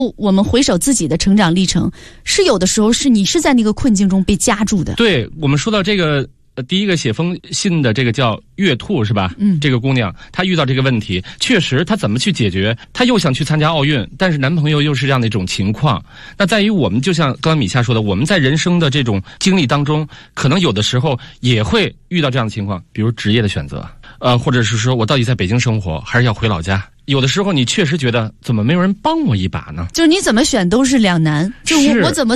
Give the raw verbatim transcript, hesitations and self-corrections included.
我们回首自己的成长历程，是有的时候是你是在那个困境中被夹住的。 对，我们说到这个呃，第一个写封信的这个叫月兔是吧？ 嗯， 这个姑娘她遇到这个问题，确实她怎么去解决？她又想去参加奥运，但是男朋友又是这样的一种情况。那在于我们就像刚刚米夏说的，我们在人生的这种经历当中，可能有的时候也会遇到这样的情况，比如职业的选择，呃，或者是说我到底在北京生活还是要回老家？有的时候你确实觉得怎么没有人帮我一把呢？ 就是你怎么选都是两难，就我我怎么